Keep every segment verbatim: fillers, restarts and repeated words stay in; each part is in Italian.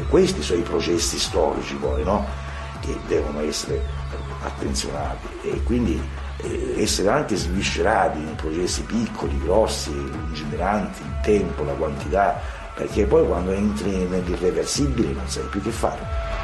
questi sono i processi storici poi, no? Che devono essere attenzionati e quindi eh, essere anche sviscerati in processi piccoli, grossi, lungimiranti, il tempo, la quantità, perché poi quando entri nell'irreversibile non sai più che fare.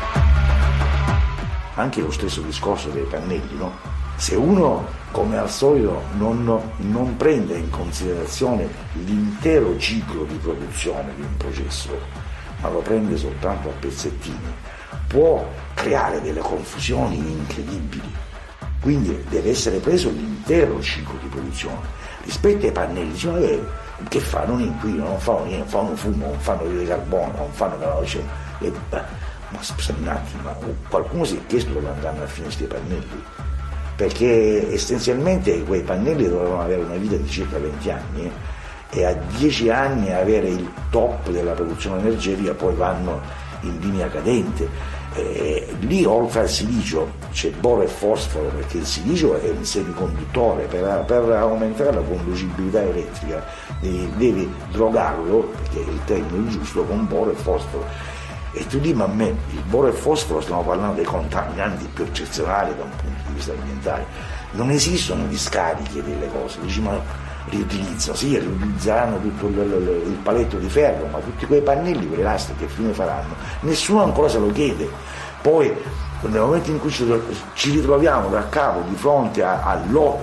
Anche lo stesso discorso dei pannelli, no? Se uno, come al solito, non, non prende in considerazione l'intero ciclo di produzione di un processo, ma lo prende soltanto a pezzettini, può creare delle confusioni incredibili. Quindi deve essere preso l'intero ciclo di produzione. Rispetto ai pannelli, diciamo, eh, che fanno? Non inquinano, non fanno niente, non fanno fumo, non fanno di carbone, non fanno cioè, eh, ma scusami un attimo, ma qualcuno si è chiesto dove andranno a finire questi pannelli? Perché essenzialmente quei pannelli dovevano avere una vita di circa venti anni eh, e a dieci anni avere il top della produzione energetica, poi vanno in linea cadente. Eh, lì oltre al silicio c'è boro e fosforo, perché il silicio è un semiconduttore, per, per aumentare la conducibilità elettrica devi, devi drogarlo, perché è il termine giusto, con boro e fosforo. E tu dici, ma a me il boro e il fosforo, stiamo parlando dei contaminanti più eccezionali da un punto di vista ambientale, non esistono discariche delle cose. Dici, ma riutilizzo, sì, riutilizzeranno tutto il, il, il paletto di ferro, ma tutti quei pannelli, quelle lastre, che fine faranno? Nessuno ancora se lo chiede. Poi nel momento in cui ci, ci ritroviamo da capo di fronte a, a lotte